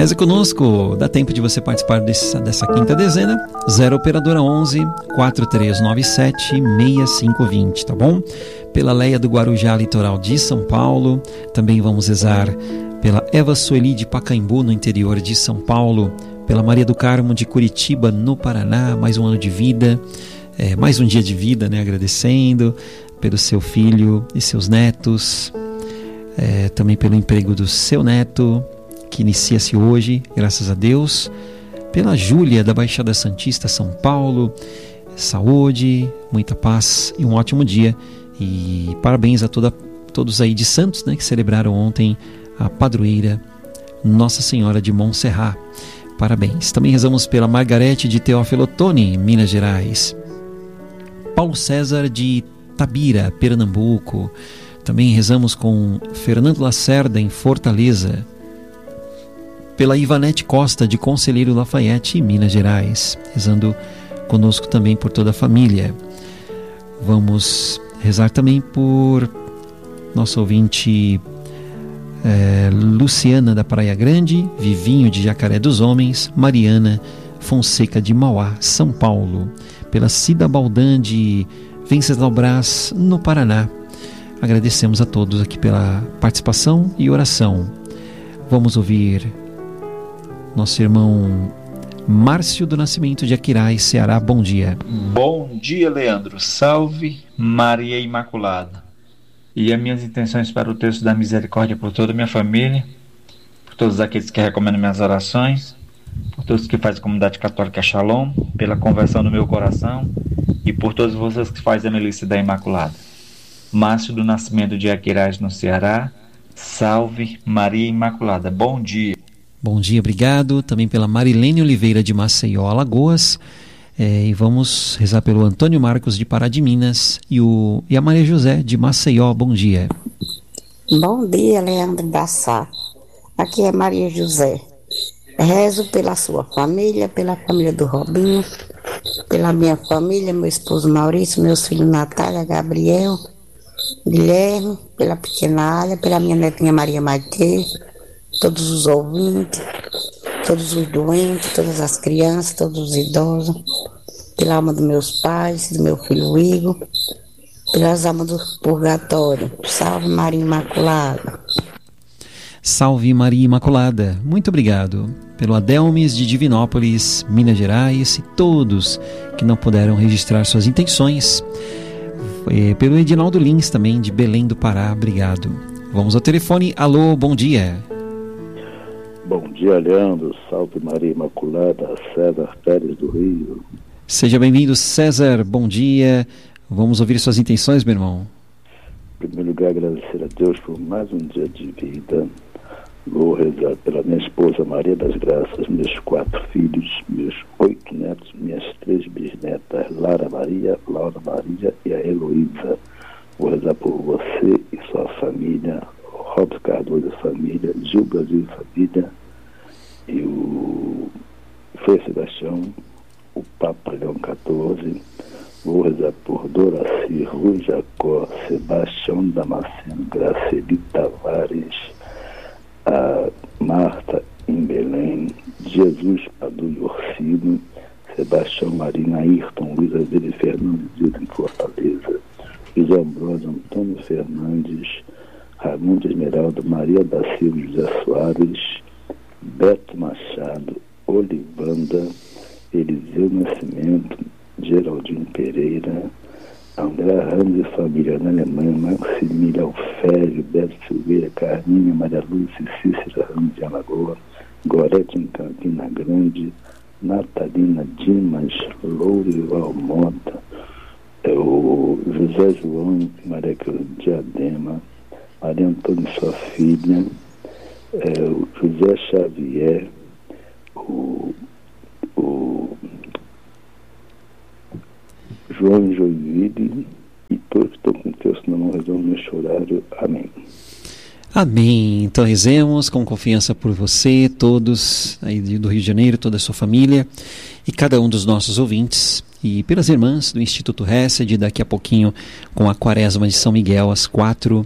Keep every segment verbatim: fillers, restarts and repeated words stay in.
Reza conosco, dá tempo de você participar desse, dessa quinta dezena. Zero operadora onze, quatro três nove sete, seis cinco dois zero, tá bom? Pela Leia do Guarujá, litoral de São Paulo. Também vamos rezar pela Eva Sueli de Pacaembu, no interior de São Paulo. Pela Maria do Carmo de Curitiba, no Paraná. Mais um ano de vida, é, mais um dia de vida, né? Agradecendo pelo seu filho e seus netos. É, também pelo emprego do seu neto, que inicia-se hoje, graças a Deus. Pela Júlia da Baixada Santista, São Paulo. Saúde, muita paz e um ótimo dia. E parabéns a toda, todos aí de Santos, né, que celebraram ontem a padroeira Nossa Senhora de Montserrat. Parabéns. Também rezamos pela Margarete de Teófilo Otoni, Minas Gerais. Paulo César de Tabira, Pernambuco. Também rezamos com Fernando Lacerda, em Fortaleza. Pela Ivanete Costa, de Conselheiro Lafayette, Minas Gerais. Rezando conosco também por toda a família. Vamos rezar também por nosso ouvinte é, Luciana da Praia Grande, Vivinho de Jacaré dos Homens, Mariana Fonseca de Mauá, São Paulo. Pela Cida Baldan de Venceslau-Brás, no Paraná. Agradecemos a todos aqui pela participação e oração. Vamos ouvir nosso irmão Márcio do Nascimento de Aquiraz, Ceará. Bom dia. Bom dia, Leandro. Salve Maria Imaculada. E as minhas intenções para o texto da misericórdia por toda a minha família, por todos aqueles que recomendam minhas orações, por todos que fazem a comunidade católica Shalom, pela conversão do meu coração e por todos vocês que fazem a milícia da Imaculada. Márcio do Nascimento de Aquiraz, no Ceará. Salve Maria Imaculada. Bom dia. Bom dia, obrigado. Também pela Marilene Oliveira de Maceió, Alagoas. É, e vamos rezar pelo Antônio Marcos de Pará de Minas e, o, e a Maria José de Maceió. Bom dia. Bom dia, Leandro Bassá. Aqui é Maria José. Rezo pela sua família, pela família do Robinho, pela minha família, meu esposo Maurício, meus filhos Natália, Gabriel, Guilherme, pela pequena Alia, pela minha netinha Maria Maitê, todos os ouvintes, todos os doentes, todas as crianças, todos os idosos, pela alma dos meus pais, do meu filho Igor, pelas almas do purgatório. Salve Maria Imaculada. Salve Maria Imaculada. Muito obrigado pelo Adelmes de Divinópolis, Minas Gerais, e todos que não puderam registrar suas intenções. É, pelo Edinaldo Lins também, de Belém do Pará. Obrigado. Vamos ao telefone. Alô, bom dia. Bom dia, Leandro. Salve Maria Imaculada, César Pérez do Rio. Seja bem-vindo, César. Bom dia. Vamos ouvir suas intenções, meu irmão. Em primeiro lugar, agradecer a Deus por mais um dia de vida. Vou rezar pela minha esposa Maria das Graças, meus quatro filhos, meus oito netos, minhas três bisnetas, Lara Maria, Laura Maria e a Heloísa. Vou rezar por você e sua família, Robson Cardoso e família, Gil Brasil e família, e o Frei Sebastião, o Papa Leão quatorze. Vou rezar por Doraci, Rui Jacó, Sebastião Damasceno, Graceli Tavares, a Marta em Belém, Jesus Padu e Orsino, Sebastião Marina, Ayrton, Luiz Azevedo e Fernandes Zilda em Fortaleza, José Ambrosio, Antônio Fernandes, Raimundo Esmeralda, Maria da Silva, José Soares, Beto Machado, Olivanda, Eliseu Nascimento, Geraldinho Pereira, André Ramos e família na Alemanha, Maximília Alfério, Beto Silveira, Carminha, Maria Lúcia e Cícera Ramos de Alagoa, Gorete em Campina Grande, Natalina Dimas, Lourival Mota, é, o José João e Maria Cruz Diadema, Maria Antônia e sua filha, é, o José Xavier, o, o João Joinville e todos que estão com o texto na mão, rezamos neste horário. Amém. Amém. Então rezemos com confiança por você, todos aí do Rio de Janeiro, toda a sua família e cada um dos nossos ouvintes, e pelas irmãs do Instituto Hesed, daqui a pouquinho com a Quaresma de São Miguel às quatro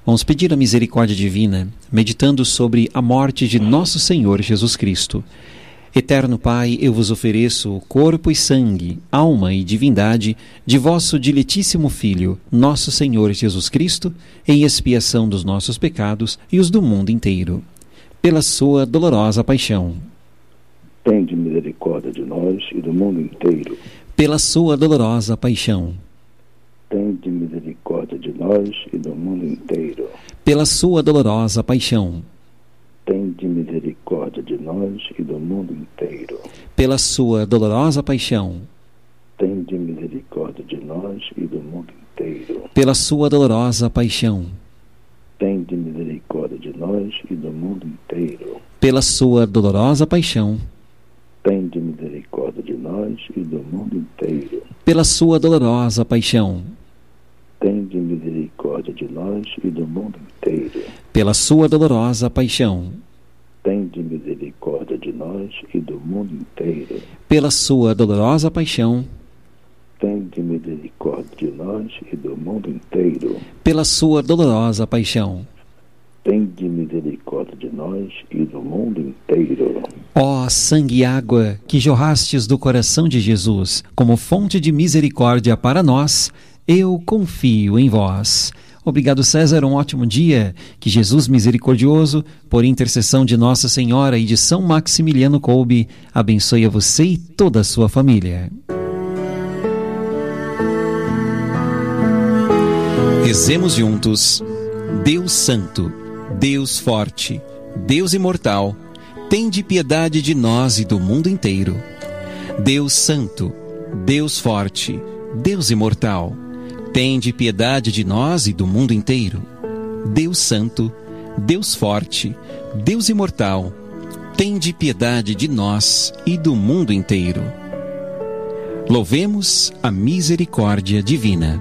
Vamos pedir a misericórdia divina, meditando sobre a morte de nosso Senhor Jesus Cristo. Eterno Pai, eu vos ofereço o corpo e sangue, alma e divindade de vosso diletíssimo Filho, nosso Senhor Jesus Cristo, em expiação dos nossos pecados e os do mundo inteiro. Pela sua dolorosa paixão. Tende misericórdia de nós e do mundo inteiro. Pela sua dolorosa paixão. Tende misericórdia de nós e do mundo inteiro. Pela sua dolorosa paixão. Tende misericórdia de nós e do mundo inteiro. Pela sua dolorosa paixão. Tende misericórdia de nós e do mundo inteiro. Pela sua dolorosa paixão. Tende misericórdia de nós e do mundo inteiro. Pela sua dolorosa paixão. Tende misericórdia de nós e do mundo inteiro. Pela sua dolorosa paixão. Tende misericórdia de nós e do mundo inteiro. Pela sua dolorosa paixão. Tende misericórdia de nós e do mundo inteiro. Pela sua dolorosa paixão. Tende misericórdia de nós e do mundo inteiro. Pela sua dolorosa paixão. Tende misericórdia de nós e do mundo inteiro. Ó sangue e água que jorrastes do coração de Jesus como fonte de misericórdia para nós, eu confio em vós. Obrigado, César, um ótimo dia. Que Jesus misericordioso, por intercessão de Nossa Senhora e de São Maximiliano Kolbe, abençoe a você e toda a sua família. Rezemos juntos. Deus Santo, Deus Forte, Deus Imortal, tende piedade de nós e do mundo inteiro. Deus Santo, Deus Forte, Deus Imortal, tende piedade de nós e do mundo inteiro. Deus Santo, Deus Forte, Deus Imortal, tende piedade de nós e do mundo inteiro. Louvemos a misericórdia divina.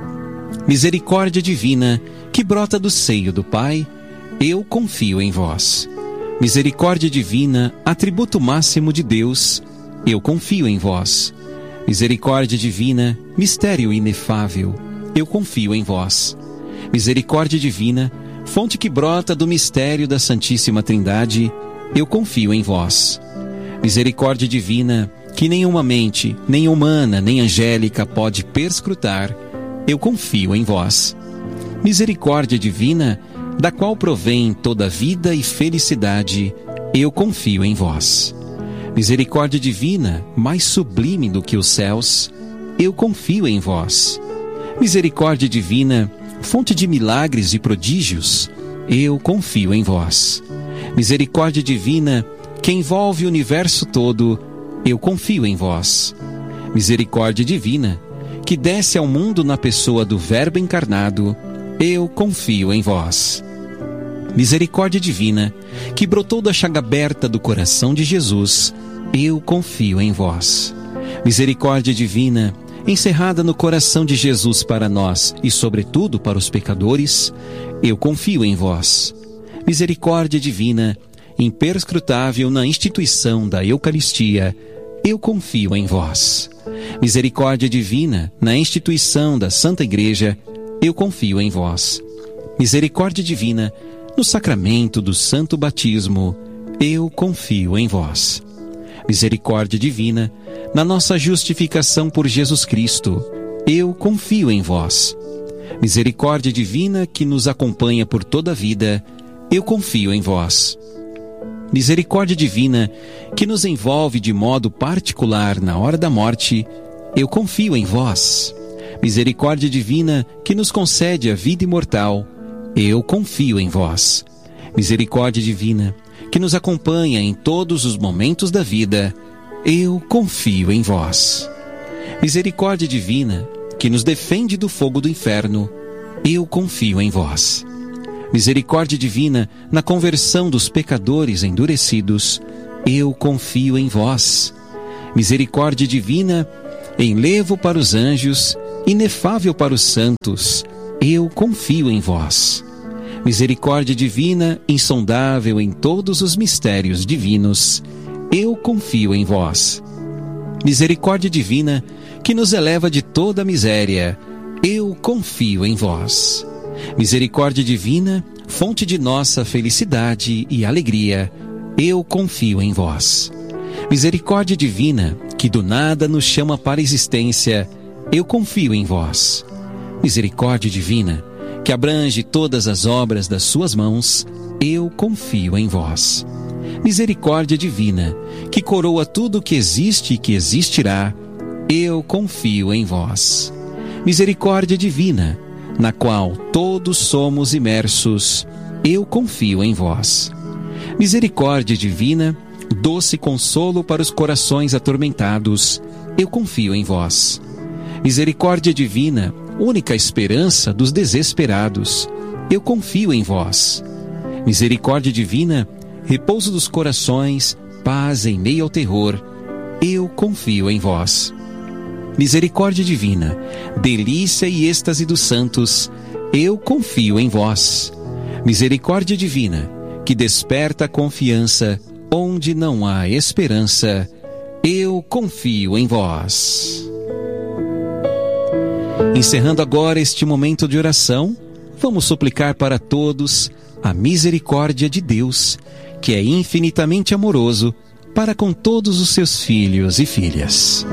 Misericórdia divina que brota do seio do Pai, eu confio em vós. Misericórdia divina, atributo máximo de Deus, eu confio em vós. Misericórdia divina, mistério inefável, eu confio em vós. Misericórdia divina, fonte que brota do mistério da Santíssima Trindade, eu confio em vós. Misericórdia divina, que nenhuma mente, nem humana, nem angélica pode perscrutar, eu confio em vós. Misericórdia divina, da qual provém toda vida e felicidade, eu confio em vós. Misericórdia divina, mais sublime do que os céus, eu confio em vós. Misericórdia divina, fonte de milagres e prodígios, eu confio em vós. Misericórdia divina, que envolve o universo todo, eu confio em vós. Misericórdia divina, que desce ao mundo na pessoa do Verbo encarnado, eu confio em vós. Misericórdia divina, que brotou da chaga aberta do coração de Jesus, eu confio em vós. Misericórdia divina, encerrada no coração de Jesus para nós e sobretudo para os pecadores, eu confio em vós. Misericórdia divina, imperscrutável na instituição da Eucaristia, eu confio em vós. Misericórdia divina, na instituição da Santa Igreja, eu confio em vós. Misericórdia divina, no sacramento do Santo Batismo, eu confio em vós. Misericórdia divina, na nossa justificação por Jesus Cristo, eu confio em vós. Misericórdia divina que nos acompanha por toda a vida, eu confio em vós. Misericórdia divina que nos envolve de modo particular na hora da morte, eu confio em vós. Misericórdia divina que nos concede a vida imortal, eu confio em vós. Misericórdia divina que nos acompanha em todos os momentos da vida, eu confio em vós. Misericórdia divina que nos defende do fogo do inferno, eu confio em vós. Misericórdia divina na conversão dos pecadores endurecidos, eu confio em vós. Misericórdia divina enlevo para os anjos, inefável para os santos, eu confio em vós. Misericórdia divina, insondável em todos os mistérios divinos, eu confio em vós. Misericórdia divina, que nos eleva de toda a miséria, eu confio em vós. Misericórdia divina, fonte de nossa felicidade e alegria, eu confio em vós. Misericórdia divina, que do nada nos chama para a existência, eu confio em vós. Misericórdia divina, que abrange todas as obras das suas mãos, eu confio em vós. Misericórdia divina, que coroa tudo que existe e que existirá, eu confio em vós. Misericórdia divina, na qual todos somos imersos, eu confio em vós. Misericórdia divina, doce consolo para os corações atormentados, eu confio em vós. Misericórdia divina, única esperança dos desesperados, eu confio em vós. Misericórdia divina, repouso dos corações, paz em meio ao terror, eu confio em vós. Misericórdia divina, delícia e êxtase dos santos, eu confio em vós. Misericórdia divina, que desperta a confiança onde não há esperança, eu confio em vós. Encerrando agora este momento de oração, vamos suplicar para todos a misericórdia de Deus, que é infinitamente amoroso para com todos os seus filhos e filhas.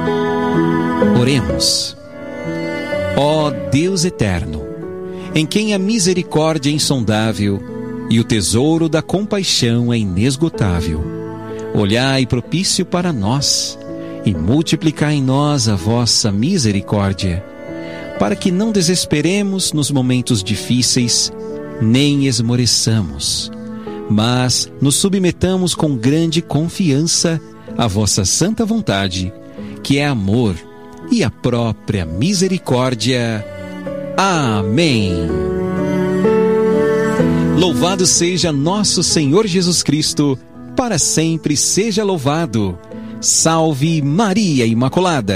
Oremos. Ó Deus eterno, em quem a misericórdia é insondável e o tesouro da compaixão é inesgotável, olhai propício para nós e multiplicai em nós a vossa misericórdia, para que não desesperemos nos momentos difíceis, nem esmoreçamos, mas nos submetamos com grande confiança à vossa santa vontade, que é amor e a própria misericórdia. Amém. Louvado seja nosso Senhor Jesus Cristo, para sempre seja louvado. Salve Maria Imaculada.